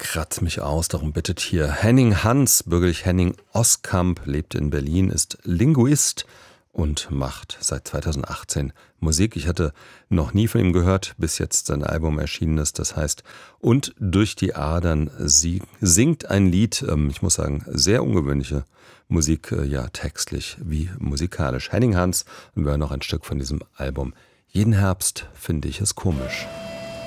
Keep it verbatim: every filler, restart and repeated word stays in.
kratzt mich aus, darum bittet hier Henning Hans, bürgerlich Henning Oskamp, lebt in Berlin, ist Linguist und macht seit zweitausendachtzehn Musik. Ich hatte noch nie von ihm gehört, bis jetzt sein Album erschienen ist. Das heißt, und durch die Adern sie singt ein Lied, ähm, ich muss sagen, sehr ungewöhnliche Musik, äh, ja textlich wie musikalisch. Henning Hans, und wir hören noch ein Stück von diesem Album. Jeden Herbst finde ich es komisch.